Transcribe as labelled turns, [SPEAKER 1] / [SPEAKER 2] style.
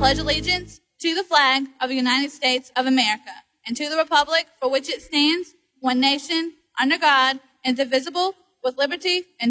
[SPEAKER 1] pledge allegiance to the flag of the United States of America and to the republic for which it stands, one nation, under God, indivisible, with liberty and